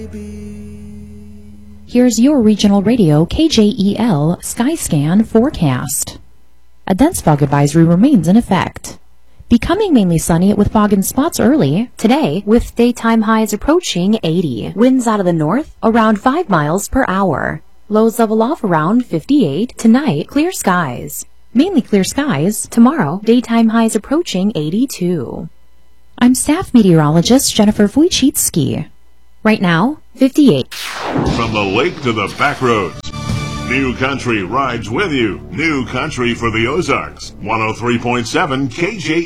Here's your regional radio KJEL Skyscan forecast. A dense fog advisory remains in effect. Becoming mainly sunny with fog and spots early today, with daytime highs approaching 80. Winds out of the north around 5 miles per hour. Lows level off around 58. Tonight, clear skies. Mainly clear skies. Tomorrow, daytime highs approaching 82. I'm staff meteorologist Jennifer Wojcicki. Right now, 58. From the lake to the back roads, New Country rides with you. New Country for the Ozarks. 103.7 KJ.